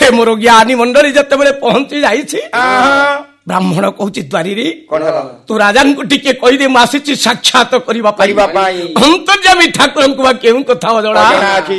ସେ ମୋର ଜ୍ଞାନୀ ମଣ୍ଡଳୀ ଯେତେବେଳେ ପହଞ୍ଚି ଯାଇଛି ବ୍ରାହ୍ମଣ କହୁଛି ଦ୍ୱାରୀରେ ତୁ ରାଜାଙ୍କୁ ଟିକେ କହିଦେ ମୁଁ ଆସିଛି ସାକ୍ଷାତ କରିବା ପାଇଁ ଅନ୍ତର୍ଯାମୀ ଠାକୁରଙ୍କୁ ବା କେଉଁ କଥା ଜଣା